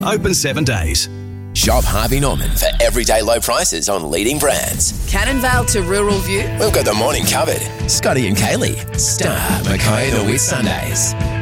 Open 7 days. Shop Harvey Norman for everyday low prices on leading brands. Cannonvale to Rural View. We've got the morning covered. Scotty and Kaylee. Star, McCoy, the With Sundays.